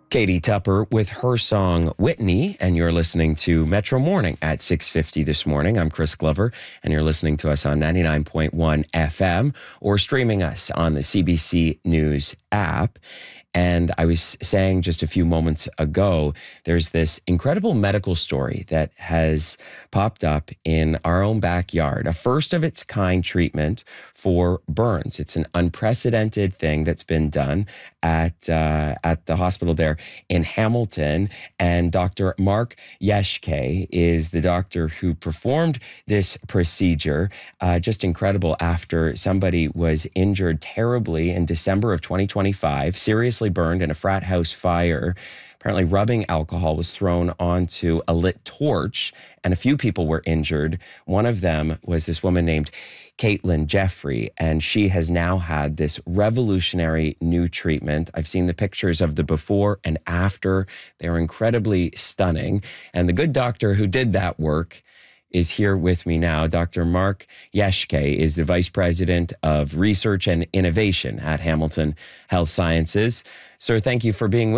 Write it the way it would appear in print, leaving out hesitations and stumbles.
Katie Tupper with her song Whitney, and you're listening to Metro Morning at 6:50 this morning. I'm Chris Glover, and you're listening to us on 99.1 FM or streaming us on the CBC News app. And I was saying just a few moments ago, there's this incredible medical story that has popped up in our own backyard, a first of its kind treatment for burns. It's an unprecedented thing that's been done at the hospital there in Hamilton. And Dr. Mark Yeshke is the doctor who performed this procedure. Just incredible after somebody was injured terribly in December of 2025, seriously burned in a frat house fire. Apparently, rubbing alcohol was thrown onto a lit torch, and a few people were injured. One of them was this woman named Caitlin Jeffrey, and she has now had this revolutionary new treatment. I've seen the pictures of the before and after. They're incredibly stunning. And the good doctor who did that work is here with me now. Dr. Mark Yeshke is the Vice President of Research and Innovation at Hamilton Health Sciences. Sir, thank you for being with